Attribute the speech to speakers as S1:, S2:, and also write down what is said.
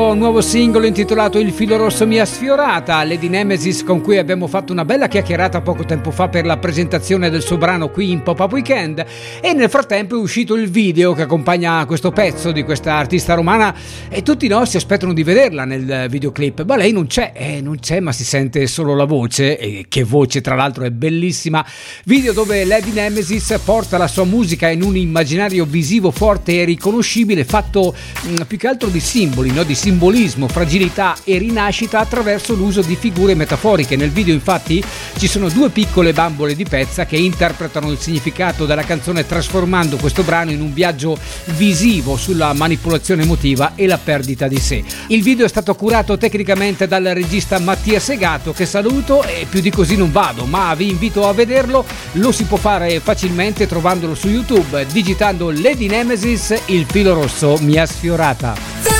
S1: Un nuovo singolo intitolato Il filo rosso mi ha sfiorata, Lady Nemesis, con cui abbiamo fatto una bella chiacchierata poco tempo fa per la presentazione del suo brano qui in Pop-Up Weekend, e nel frattempo è uscito il video che accompagna questo pezzo di questa artista romana e tutti noi si aspettano di vederla nel videoclip, ma lei non c'è, ma si sente solo la voce, e che voce tra l'altro è bellissima. Video dove Lady Nemesis porta la sua musica in un immaginario visivo forte e riconoscibile, fatto più che altro di simboli, no? Di simbolismo, fragilità e rinascita attraverso l'uso di figure metaforiche. Nel video infatti ci sono due piccole bambole di pezza che interpretano il significato della canzone, trasformando questo brano in un viaggio visivo sulla manipolazione emotiva e la perdita di sé. Il video è stato curato tecnicamente dal regista Mattia Segato, che saluto, e più di così non vado, ma vi invito a vederlo. Lo si può fare facilmente trovandolo su YouTube, digitando Lady Nemesis, Il filo rosso mi ha sfiorata.